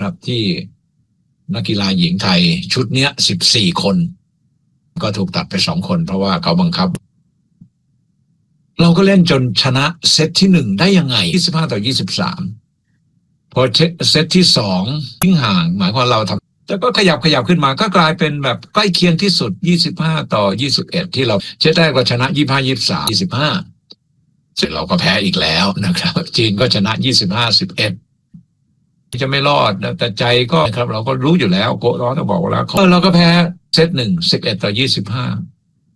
นะครับที่นักกีฬาหญิงไทยชุดเนี้ย14 คนก็ถูกตัดไป2 คนเพราะว่าเขาบังคับเราก็เล่นจนชนะเซตที่1ได้ยังไง25-23พอเซตที่2ทิ้งห่างหมายความเราทำแต่ก็ขยับขึ้นมาก็กลายเป็นแบบใกล้เคียงที่สุด25-21ที่เราเซตแรกก็ชนะ25-23 25เสร็จเราก็แพ้อีกแล้วนะครับจีนก็ชนะ25-11จะไม่รอดแต่ใจก็ครับเราก็รู้อยู่แล้วโค้ชร้อนก็บอกแล้วเราก็แพ้เซต1 11-25